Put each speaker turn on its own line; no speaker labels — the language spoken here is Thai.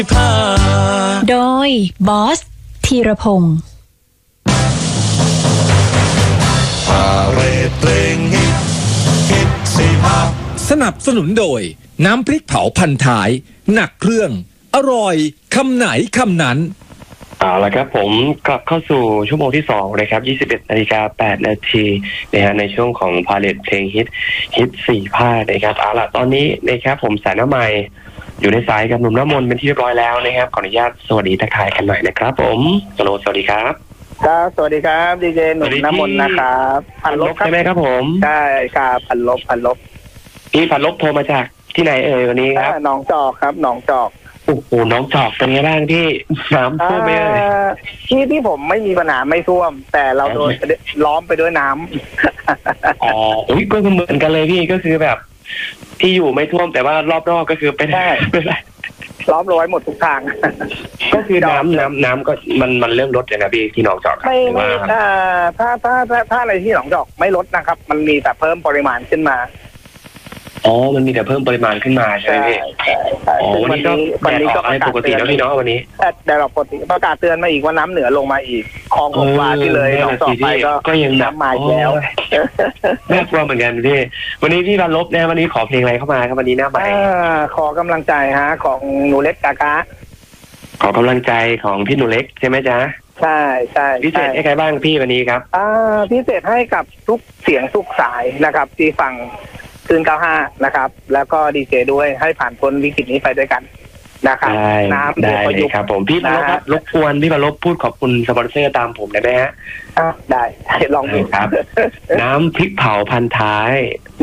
โดยบอสธีรพงศ์
สนับสนุนโดยน้ำพริกเผาพันท้ายหนักเครื่องอร่อยคำไหนคำนั้น
เอาละครับผมกลับเข้าสู่ชั่วโมงที่2นะครับ21:08 นาทีนะฮะในช่วงของพาเลทเพลงฮิต4 ภาคนะครับเอาล่ะตอนนี้นะครับผมสายน้ำใหม่อยู่ในสายกับหนุ่มน้ำมนต์เป็นที่เรียบร้อยแล้วนะครับขออนุญาตสวัสดีทักทายกันหน่อยนะครับผมสวัสดีครับ
ครับสวัสดีครับดีเจหนุ่มน้ำมนต์นะครับ
พันลบใช่ไหมครับผม
ใช่ครับพันลบ
พี่พันลบโทรมาจากที่ไหนวันนี้ครับ
หนองจอกครับหนองจอก
โอ้โหน้องจอกเป็นไงบ้างที่น้ำท่วมไหม
ที่ผมไม่มีปัญหาไม่ท่วมแต่เราโดนล้อมไปด้วยน้ำ
อ๋ออุ้ยก็เหมือนกันเลยพี่ก็คือแบบที่อยู่ไม่ท่วมแต่ว่ารอบนอกก็คือเป็น
ล้อมร้อยหมดทุกทาง
ก็คือน้ำก็มันเริ่มลดเลยนะพี่ที่หนองจอก
ไม่ถ้าอะไรที่หนองจอกไม่ลดนะครับมันมีแต่เพิ่มปริมาณขึ้นมา
อ๋อมันมีแต่เพิ่มปริมาณขึ้นมาใช่ไหมพี่อ๋อวันนี้ก็อะไรปกติแล้วพี่เนาะวันนี้
แต่เราปกติประกาศเตือนมาอีกว่าน้ำเหนือลงมาอีกคลอง6 วาที่เลยหนองจอกไป
ก็ยัง
น้ำมาแล้ว
น่ากลัวเหมือนกันพี่วันนี้พี่วันลบเนี่ยวันนี้ขอเพลงอะไรเข้ามาครับวันนี้หน้าใหม่
ขอกำลังใจฮะของหนูเล็กกากะ
ขอกำลังใจของพี่หนูเล็กใช่ไหมจ๊ะ
ใช่
พิเศษให้ใครบ้างพี่วันนี้ครับ
พิเศษให้กับทุกเสียงทุกสายนะครับที่ฟังคืน95นะครับแล้วก็ดีเจด้วยให้ผ่านพ้นวิกฤตนี้ไปด้วยกันนะครับ
น้ำได้เลยครับผมพี่มาลบครับรบกวนพี่มาลบพูดขอบคุณสปอนเซอร์ตามผมได้ไหมฮะ
ได้ลองดู
ครับน้ำพริกเผาพันท้าย